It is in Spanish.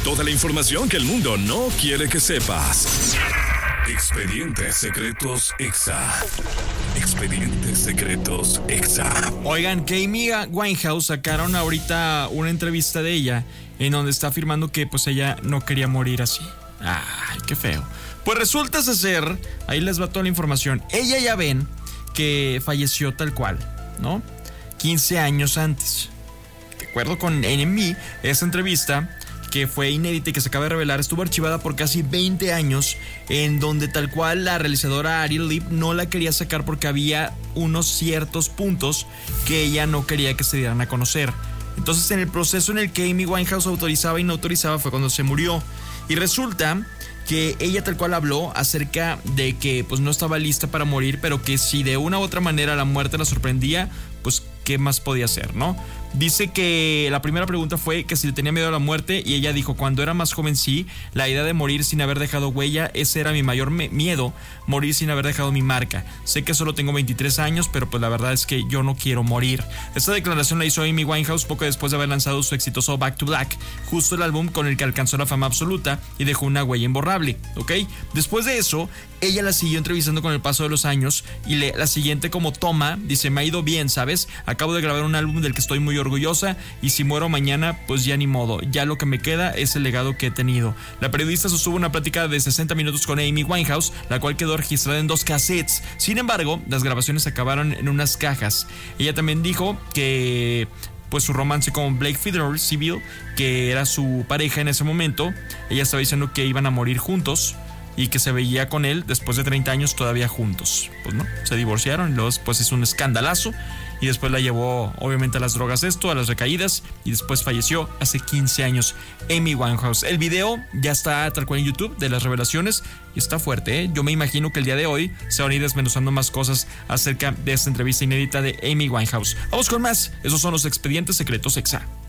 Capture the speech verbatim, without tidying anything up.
Toda la información que el mundo no quiere que sepas. Expedientes Secretos Exa. Expedientes Secretos Exa. Oigan, que Amy Winehouse sacaron ahorita una entrevista de ella en donde está afirmando que pues ella no quería morir así. Ay, qué feo. Pues resulta ser, ahí les va toda la información. Ella ya ven que falleció tal cual, ¿no? quince años antes. De acuerdo con N M E, esa entrevista, que fue inédita y que se acaba de revelar, estuvo archivada por casi veinte años, en donde tal cual la realizadora Ariel Lip no la quería sacar porque había unos ciertos puntos que ella no quería que se dieran a conocer. Entonces, en el proceso en el que Amy Winehouse autorizaba y no autorizaba fue cuando se murió. Y resulta que ella tal cual habló acerca de que pues no estaba lista para morir, pero que si de una u otra manera la muerte la sorprendía, pues qué más podía hacer, ¿no? Dice que la primera pregunta fue que si le tenía miedo a la muerte, y ella dijo: cuando era más joven sí, la idea de morir sin haber dejado huella, ese era mi mayor me- miedo, morir sin haber dejado mi marca. Sé que solo tengo veintitrés años, pero pues la verdad es que yo no quiero morir. Esta declaración la hizo Amy Winehouse poco después de haber lanzado su exitoso Back to Black, justo el álbum con el que alcanzó la fama absoluta y dejó una huella imborrable, ¿ok? Después de eso, ella la siguió entrevistando con el paso de los años y le, la siguiente como toma, dice: me ha ido bien, ¿sabes? Acabo de grabar un álbum del que estoy muy orgullosa y si muero mañana, pues ya ni modo. Ya lo que me queda es el legado que he tenido. La periodista sostuvo una plática de sesenta minutos con Amy Winehouse, la cual quedó registrada en dos cassettes. Sin embargo, las grabaciones acabaron en unas cajas. Ella también dijo que pues su romance con Blake Fitzgerald, que era su pareja en ese momento, ella estaba diciendo que iban a morir juntos y que se veía con él después de treinta años todavía juntos. Pues no, se divorciaron y luego después hizo un escandalazo y después la llevó obviamente a las drogas, esto, a las recaídas, y después falleció hace quince años Amy Winehouse. El video ya está tal cual en YouTube de las revelaciones y está fuerte, ¿eh? Yo me imagino que el día de hoy se van a ir desmenuzando más cosas acerca de esta entrevista inédita de Amy Winehouse. Vamos con más, esos son los Expedientes Secretos Exa.